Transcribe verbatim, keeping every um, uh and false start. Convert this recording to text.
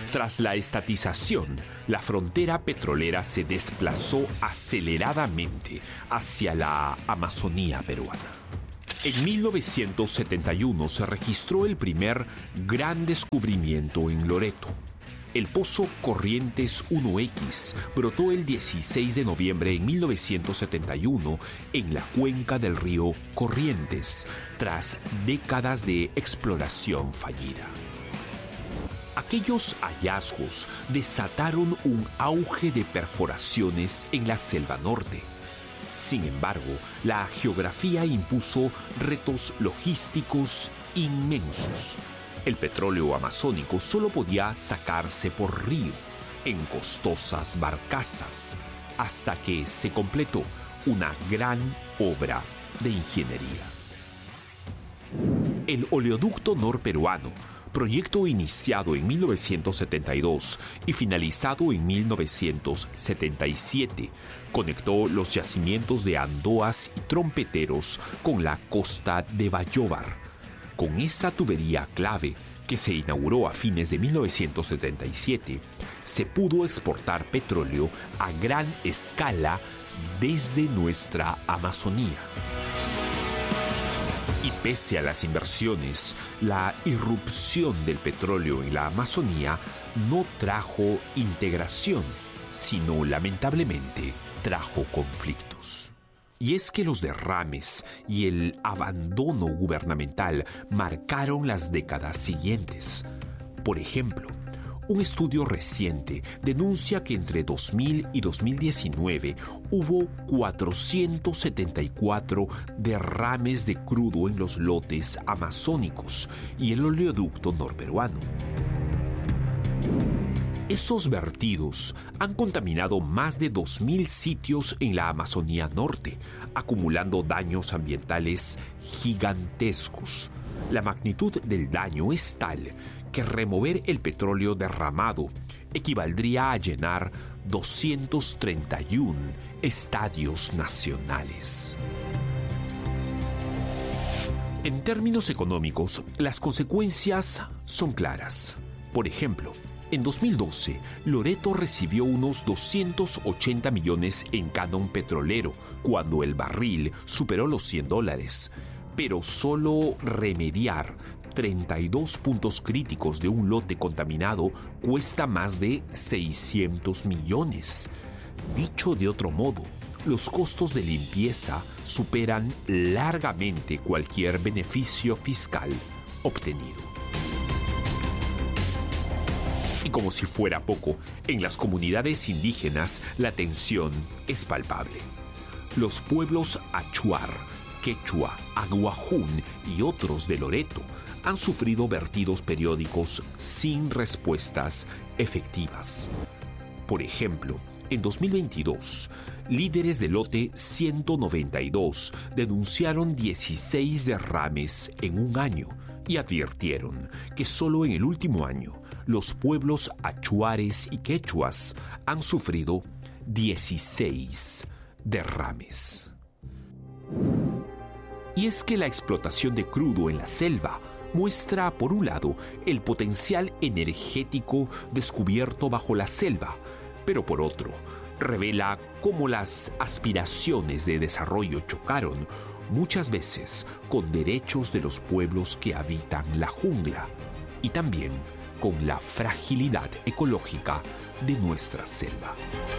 Tras la estatización, la frontera petrolera se desplazó aceleradamente hacia la Amazonía peruana. En mil novecientos setenta y uno se registró el primer gran descubrimiento en Loreto. El pozo Corrientes uno equis brotó el dieciséis de noviembre de mil novecientos setenta y uno en la cuenca del río Corrientes, tras décadas de exploración fallida. Aquellos hallazgos desataron un auge de perforaciones en la selva norte. Sin embargo, la geografía impuso retos logísticos inmensos. El petróleo amazónico solo podía sacarse por río, en costosas barcazas, hasta que se completó una gran obra de ingeniería. El oleoducto norperuano, proyecto iniciado en mil novecientos setenta y dos y finalizado en mil novecientos setenta y siete, conectó los yacimientos de Andoas y Trompeteros con la costa de Bayóvar. Con esa tubería clave, que se inauguró a fines de mil novecientos setenta y siete, se pudo exportar petróleo a gran escala desde nuestra Amazonía. Y pese a las inversiones, la irrupción del petróleo en la Amazonía no trajo integración, sino lamentablemente trajo conflictos. Y es que los derrames y el abandono gubernamental marcaron las décadas siguientes. Por ejemplo, un estudio reciente denuncia que entre dos mil y dos mil diecinueve hubo cuatrocientos setenta y cuatro derrames de crudo en los lotes amazónicos y el oleoducto norperuano. Esos vertidos han contaminado más de dos mil sitios en la Amazonía Norte, acumulando daños ambientales gigantescos. La magnitud del daño es tal que remover el petróleo derramado equivaldría a llenar doscientos treinta y uno estadios nacionales. En términos económicos, las consecuencias son claras. Por ejemplo, en dos mil doce, Loreto recibió unos doscientos ochenta millones en canon petrolero, cuando el barril superó los cien dólares. Pero solo remediar treinta y dos puntos críticos de un lote contaminado cuesta más de seiscientos millones. Dicho de otro modo, los costos de limpieza superan largamente cualquier beneficio fiscal obtenido. Y como si fuera poco, en las comunidades indígenas la tensión es palpable. Los pueblos achuar, quechua, aguajún y otros de Loreto han sufrido vertidos periódicos sin respuestas efectivas. Por ejemplo, en dos mil veintidós, líderes del lote ciento noventa y dos denunciaron dieciséis derrames en un año y advirtieron que solo en el último año los pueblos achuares y quechuas han sufrido dieciséis derrames. Y es que la explotación de crudo en la selva muestra, por un lado, el potencial energético descubierto bajo la selva, pero por otro, revela cómo las aspiraciones de desarrollo chocaron muchas veces con derechos de los pueblos que habitan la jungla y también con la fragilidad ecológica de nuestra selva.